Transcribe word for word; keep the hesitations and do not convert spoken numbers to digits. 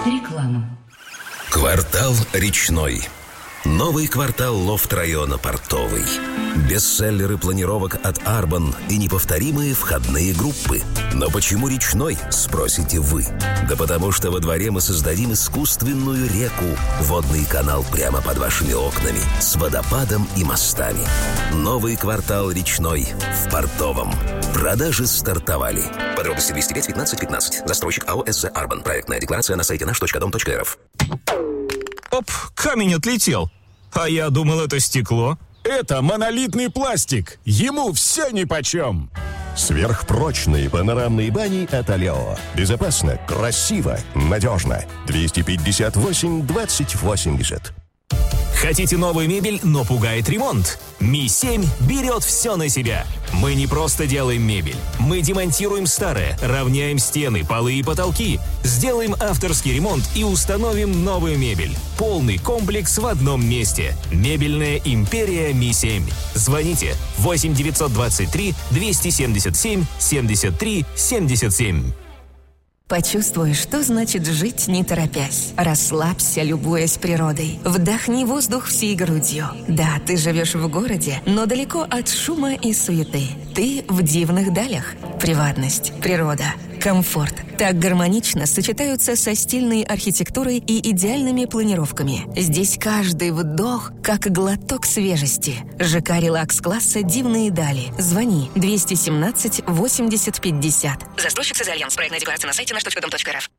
Реклама. Квартал Речной. Новый квартал лофт-района Портовый. Бестселлеры планировок от Арбан и неповторимые входные группы. Но почему Речной, спросите вы? Да потому что во дворе мы создадим искусственную реку, водный канал прямо под вашими окнами, с водопадом и мостами. Новый квартал Речной в Портовом. Продажи стартовали. Подробности двести пять пятнадцать пятнадцать. Застройщик АО СЗ Арбан. Проектная декларация на сайте наш точка дом точка рф. Оп, камень отлетел. А я думал, это стекло. Это монолитный пластик. Ему все нипочем. Сверхпрочные панорамные бани от Алео. Безопасно, красиво, надежно. двести пятьдесят восемь двадцать восемьдесят. Хотите новую мебель, но пугает ремонт? Ми семь берет все на себя. Мы не просто делаем мебель. Мы демонтируем старое, равняем стены, полы и потолки. Сделаем авторский ремонт и установим новую мебель. Полный комплекс в одном месте. Мебельная империя Ми семь. Звоните восемь девятьсот двадцать три двести семьдесят семь семьдесят три семьдесят семь. Почувствуй, что значит жить не торопясь. Расслабься, любуясь природой. Вдохни воздух всей грудью. Да, ты живешь в городе, но далеко от шума и суеты. Ты в дивных далях. Приватность, природа, комфорт так гармонично сочетаются со стильной архитектурой и идеальными планировками. Здесь каждый вдох как глоток свежести. ЖК релакс-класса «Дивные дали». Звони двести семнадцать восемьдесят пятьдесят. Застройщик СЗ Альянс. Проектная декларация на сайте наш точка дом точка рф.